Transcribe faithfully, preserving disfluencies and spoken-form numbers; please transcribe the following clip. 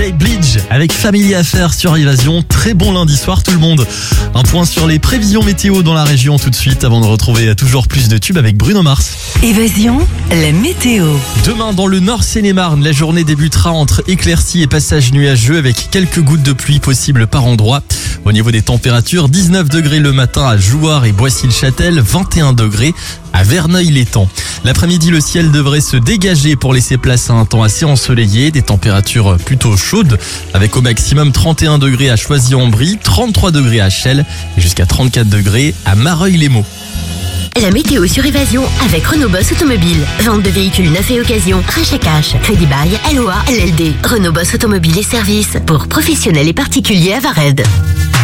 Blige avec Family Affaires sur Évasion. Très bon lundi soir tout le monde. Un point sur les prévisions météo dans la région tout de suite avant de retrouver toujours plus de tubes avec Bruno Mars. Évasion, la météo. Demain dans le Nord Seine-et-Marne, la journée débutera entre éclaircies et passages nuageux avec quelques gouttes de pluie possibles par endroit. Au niveau des températures, dix-neuf degrés le matin à Jouarre et Boissy-le-Châtel, vingt et un degrés à Verneuil-l'Étang. L'après-midi, le ciel devrait se dégager pour laisser place à un temps assez ensoleillé, des températures plutôt chaudes avec au maximum trente et un degrés à Choisy-en-Brie, trente-trois degrés à Chelles et jusqu'à trente-quatre degrés à Mareuil-les-Maux. La météo sur Évasion avec Renault Boss Automobile. Vente de véhicules neufs et occasion, rachat cash, crédit bail, L O A, L L D. Renault Boss Automobile et services pour professionnels et particuliers à Vared.